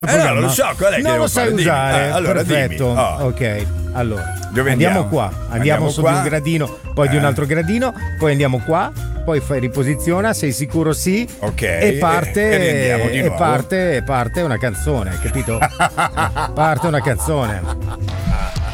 No, lo so, qual è che non devo lo sai fare? Dimmi. usare. Allora, perfetto. dimmi. Oh. Ok, allora Dove andiamo qua, andiamo su qua? di un gradino, poi di un altro gradino, poi andiamo qua, poi fai riposiziona, sei sicuro sì, ok, e parte e riandiamo di nuovo. parte una canzone, capito? Parte una canzone.